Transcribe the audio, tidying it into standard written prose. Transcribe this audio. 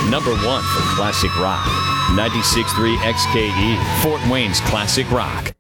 Number 1 for classic rock. 96.3 XKE, Fort Wayne's classic rock.